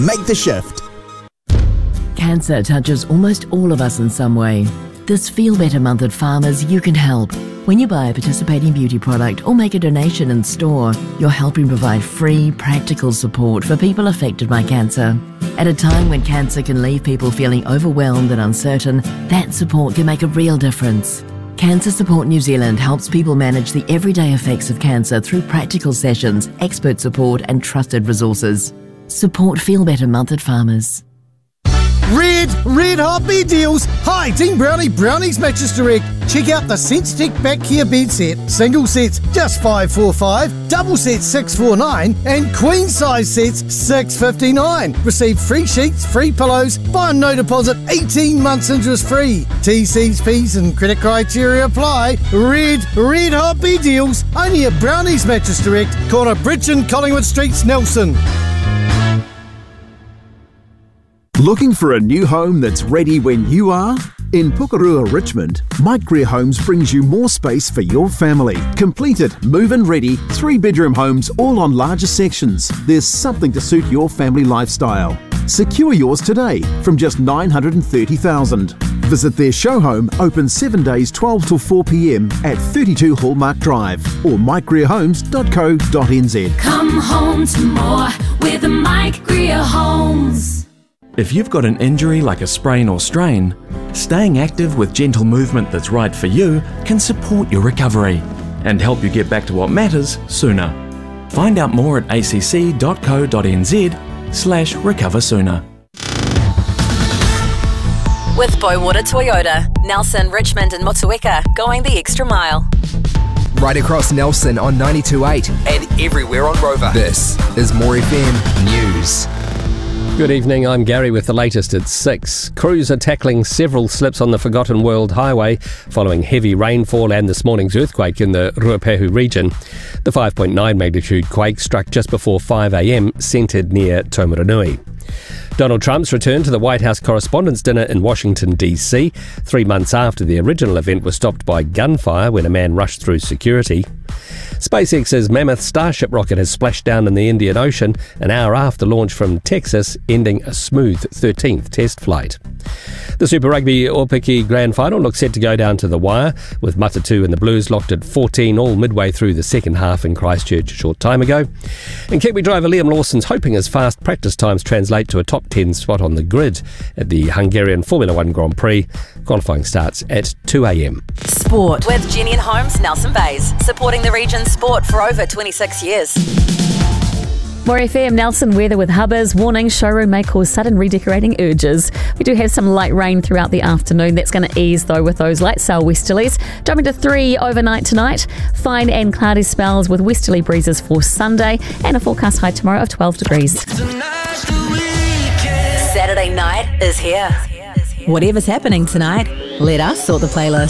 make the shift. Cancer touches almost all of us in some way. This Feel Better month at Farmers, you can help. When you buy a participating beauty product or make a donation in store, you're helping provide free, practical support for people affected by cancer. At a time when cancer can leave people feeling overwhelmed and uncertain, that support can make a real difference. Cancer Support New Zealand helps people manage the everyday effects of cancer through practical sessions, expert support and trusted resources. Support Feel Better month at Farmers. Red hot bed deals. Hi, Team Brownie, Brownie's Mattress Direct. Check out the SenseTech Back Care bed set. Single sets just $545, double sets $649, and queen size sets $659. Receive free sheets, free pillows, buy on no deposit, 18 months interest free. TCs, fees and credit criteria apply. Red hot bed deals. Only at Brownie's Mattress Direct, corner Bridge and Collingwood Streets, Nelson. Looking for a new home that's ready when you are? In Pukerua, Richmond, Mike Greer Homes brings you more space for your family. Completed, move-in ready, 3-bedroom homes all on larger sections. There's something to suit your family lifestyle. Secure yours today from just $930,000. Visit their show home, open 7 days 12 till 4 p.m. at 32 Hallmark Drive or mikegreerhomes.co.nz. Come home to more with the Mike Greer Homes. If you've got an injury like a sprain or strain, staying active with gentle movement that's right for you can support your recovery and help you get back to what matters sooner. Find out more at acc.co.nz/recover sooner. With Boywater Toyota, Nelson, Richmond and Motueka, going the extra mile. Right across Nelson on 92.8 and everywhere on Rover. This is More FM News. Good evening, I'm Gary with the latest at 6. Crews are tackling several slips on the Forgotten World Highway following heavy rainfall and this morning's earthquake in the Ruapehu region. The 5.9 magnitude quake struck just before 5 a.m, centred near Taumarunui. Donald Trump's return to the White House Correspondents' Dinner in Washington, D.C., 3 months after the original event was stopped by gunfire when a man rushed through security. SpaceX's Mammoth Starship rocket has splashed down in the Indian Ocean an hour after launch from Texas, ending a smooth 13th test flight. The Super Rugby Aupiki Grand Final looks set to go down to the wire, with Matatu and the Blues locked at 14 all midway through the second half in Christchurch a short time ago. And Kiwi driver Liam Lawson's hoping his fast practice times translate to a top 10 spot on the grid at the Hungarian Formula 1 Grand Prix. Qualifying starts at 2 a.m. Sport with Genian Homes, Nelson Bays, supporting the region's sport for over 26 years. More FM, Nelson weather with Hubbers. Warning, showroom may cause sudden redecorating urges. We do have some light rain throughout the afternoon. That's going to ease though with those light sou'westerlies. Dropping to 3 overnight tonight. Fine and cloudy spells with westerly breezes for Sunday. And a forecast high tomorrow of 12 degrees. Saturday night is here. Whatever's happening tonight, let us sort the playlist.